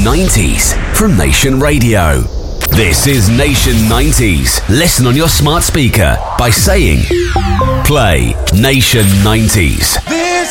90s from Nation Radio. This is Nation 90s. Listen on your smart speaker by saying, play Nation 90s. This